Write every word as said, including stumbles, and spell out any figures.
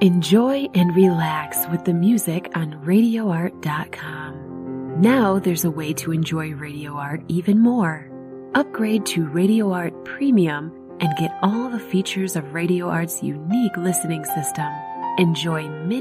Enjoy and relax with the music on radio art dot com. Now there's a way to enjoy Radio Art even more. Upgrade to Radio Art Premium and get all the features of Radio Art's unique listening system. Enjoy many